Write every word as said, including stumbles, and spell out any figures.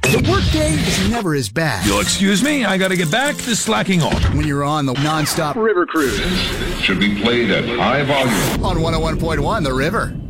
The workday is never as bad You'll excuse me, I gotta get back to slacking off. when you're on the non-stop river cruise Should be played at high volume. on one oh one point one The River.